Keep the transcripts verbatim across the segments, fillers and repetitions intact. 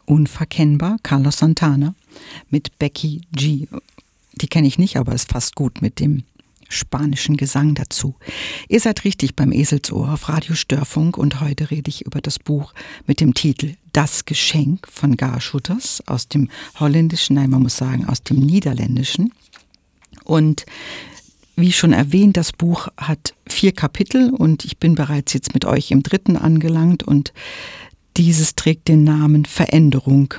Unverkennbar, Carlos Santana, mit Becky G. Die kenne ich nicht, aber ist fast gut mit dem spanischen Gesang dazu. Ihr seid richtig beim Eselsohr auf Radio Störfunk und heute rede ich über das Buch mit dem Titel Das Geschenk von Gar Schutters aus dem Holländischen, nein, man muss sagen aus dem Niederländischen. Und wie schon erwähnt, das Buch hat vier Kapitel und ich bin bereits jetzt mit euch im dritten angelangt und dieses trägt den Namen Veränderung.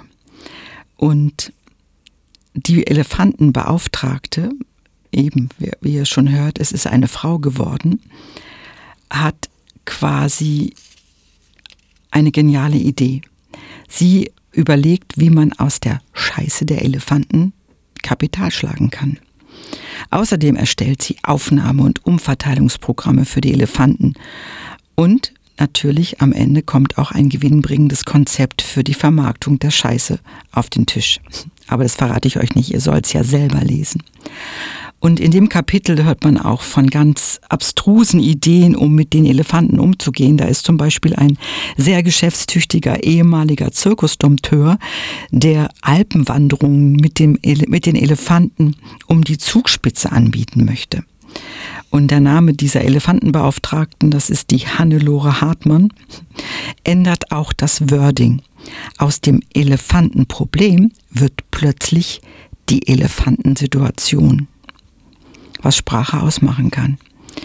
Und die Elefantenbeauftragte, eben, wie ihr schon hört, es ist eine Frau geworden, hat quasi eine geniale Idee. Sie überlegt, wie man aus der Scheiße der Elefanten Kapital schlagen kann. Außerdem erstellt sie Aufnahme- und Umverteilungsprogramme für die Elefanten. Und natürlich am Ende kommt auch ein gewinnbringendes Konzept für die Vermarktung der Scheiße auf den Tisch. Aber das verrate ich euch nicht, ihr sollt es ja selber lesen. Und in dem Kapitel hört man auch von ganz abstrusen Ideen, um mit den Elefanten umzugehen. Da ist zum Beispiel ein sehr geschäftstüchtiger ehemaliger Zirkusdompteur, der Alpenwanderungen mit, dem Ele- mit den Elefanten um die Zugspitze anbieten möchte. Und der Name dieser Elefantenbeauftragten, das ist die Hannelore Hartmann, ändert auch das Wording. Aus dem Elefantenproblem wird plötzlich die Elefantensituation, was Sprache ausmachen kann.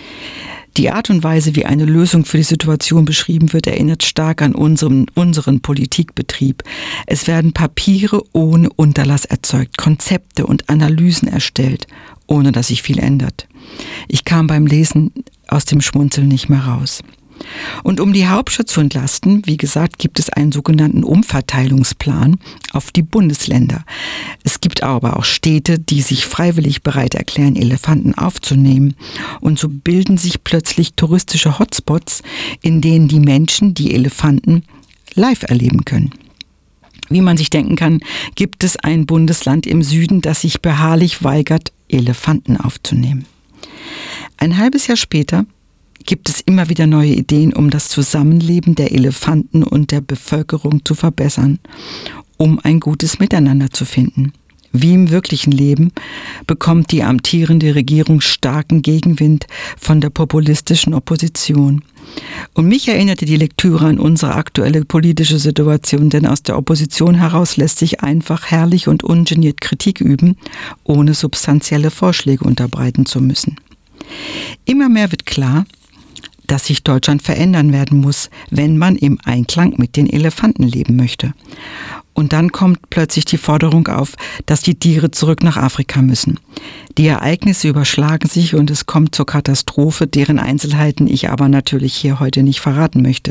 Die Art und Weise, wie eine Lösung für die Situation beschrieben wird, erinnert stark an unseren, unseren Politikbetrieb. Es werden Papiere ohne Unterlass erzeugt, Konzepte und Analysen erstellt, ohne dass sich viel ändert. Ich kam beim Lesen aus dem Schmunzeln nicht mehr raus. Und um die Hauptstadt zu entlasten, wie gesagt, gibt es einen sogenannten Umverteilungsplan auf die Bundesländer. Es gibt aber auch Städte, die sich freiwillig bereit erklären, Elefanten aufzunehmen. Und so bilden sich plötzlich touristische Hotspots, in denen die Menschen die Elefanten live erleben können. Wie man sich denken kann, gibt es ein Bundesland im Süden, das sich beharrlich weigert, Elefanten aufzunehmen. Ein halbes Jahr später gibt es immer wieder neue Ideen, um das Zusammenleben der Elefanten und der Bevölkerung zu verbessern, um ein gutes Miteinander zu finden. Wie im wirklichen Leben bekommt die amtierende Regierung starken Gegenwind von der populistischen Opposition. Und mich erinnerte die Lektüre an unsere aktuelle politische Situation, denn aus der Opposition heraus lässt sich einfach herrlich und ungeniert Kritik üben, ohne substanzielle Vorschläge unterbreiten zu müssen. Immer mehr wird klar, dass sich Deutschland verändern werden muss, wenn man im Einklang mit den Elefanten leben möchte. Und dann kommt plötzlich die Forderung auf, dass die Tiere zurück nach Afrika müssen. Die Ereignisse überschlagen sich und es kommt zur Katastrophe, deren Einzelheiten ich aber natürlich hier heute nicht verraten möchte.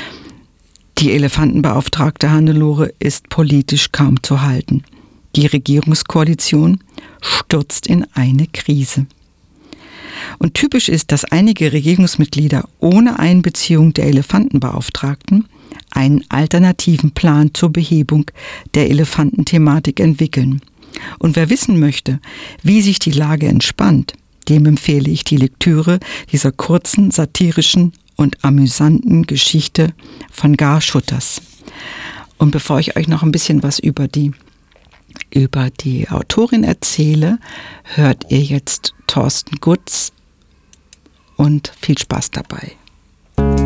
Die Elefantenbeauftragte Hannelore ist politisch kaum zu halten. Die Regierungskoalition stürzt in eine Krise. Und typisch ist, dass einige Regierungsmitglieder ohne Einbeziehung der Elefantenbeauftragten einen alternativen Plan zur Behebung der Elefantenthematik entwickeln. Und wer wissen möchte, wie sich die Lage entspannt, dem empfehle ich die Lektüre dieser kurzen, satirischen und amüsanten Geschichte von Gar Schutters. Und bevor ich euch noch ein bisschen was über die, über die Autorin erzähle, hört ihr jetzt Thorsten Gutz und viel Spaß dabei.